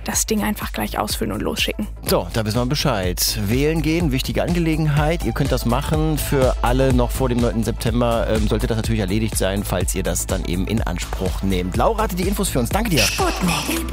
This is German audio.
das Ding einfach gleich ausfüllen und losschicken. So, da wissen wir Bescheid. Wählen gehen, wichtige Angelegenheit. Ihr könnt das machen. Für alle noch vor dem 9. September sollte das natürlich erledigt sein, falls ihr das dann eben in Anspruch nehmt. Laura hatte die Infos für uns. Danke dir. Sputnik.